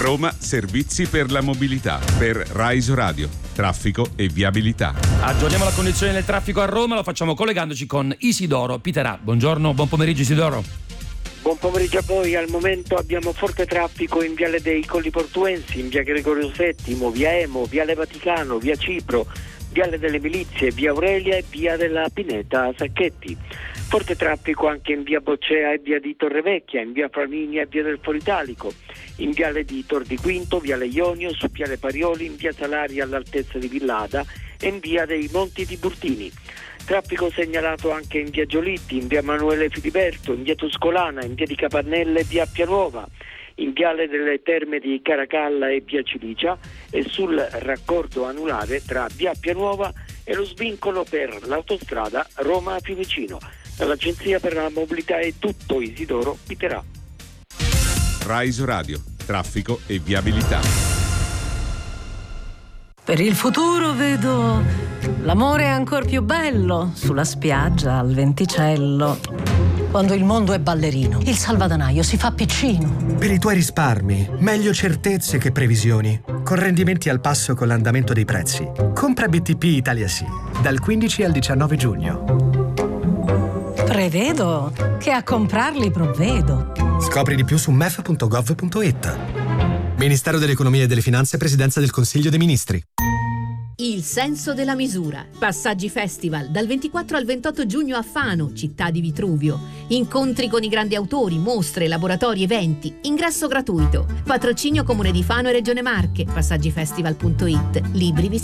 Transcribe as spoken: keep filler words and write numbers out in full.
Roma Servizi per la mobilità per Rise Radio, traffico e viabilità. Aggiorniamo la condizione del traffico a Roma, lo facciamo collegandoci con Isidoro Piterà. Buongiorno, buon pomeriggio Isidoro. Buon pomeriggio a voi. Al momento abbiamo forte traffico in Viale dei Colli Portuensi, in via Gregorio settimo, via Emo, viale Vaticano, via Cipro, Viale delle Milizie, via Aurelia e via della Pineta Sacchetti. Forte traffico anche in via Boccea e via di Torrevecchia, in via Flaminia e via del Foritalico, in viale di Tor di Quinto, viale Ionio, su viale Parioli, in via Salaria all'altezza di Villada e in via dei Monti Tiburtini. Traffico segnalato anche in via Giolitti, in via Emanuele Filiberto, in via Tuscolana, in via di Capannelle e via Appianuova, in viale delle Terme di Caracalla e via Cilicia e sul raccordo anulare tra via Appianuova e lo svincolo per l'autostrada Roma-Fiumicino. Dall'Agenzia per la Mobilità è tutto. Isidoro Piterà. Rise Radio, traffico e viabilità. Per il futuro vedo l'amore ancor più bello sulla spiaggia al venticello. Quando il mondo è ballerino, il salvadanaio si fa piccino. Per i tuoi risparmi, meglio certezze che previsioni. Con rendimenti al passo con l'andamento dei prezzi. Compra B T P Italia Sì, dal quindici al diciannove giugno. Prevedo che a comprarli provvedo. Scopri di più su m e f punto gov punto i t. Ministero dell'Economia e delle Finanze, Presidenza del Consiglio dei Ministri. Il senso della misura. Passaggi Festival dal ventiquattro al ventotto giugno a Fano, città di Vitruvio. Incontri con i grandi autori, mostre, laboratori, eventi. Ingresso gratuito. Patrocinio Comune di Fano e Regione Marche. Passaggifestival punto i t. Libri